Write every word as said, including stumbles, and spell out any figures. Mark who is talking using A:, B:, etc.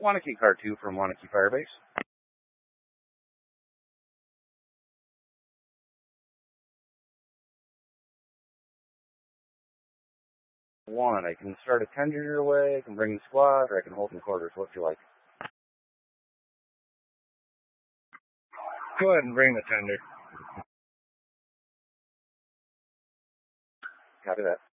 A: Wanakee Car two from Wanakee Firebase. One, I can start a tender your way, I can bring the squad, or I can hold in quarters. What do you like?
B: Go ahead and bring the tender.
A: Copy that.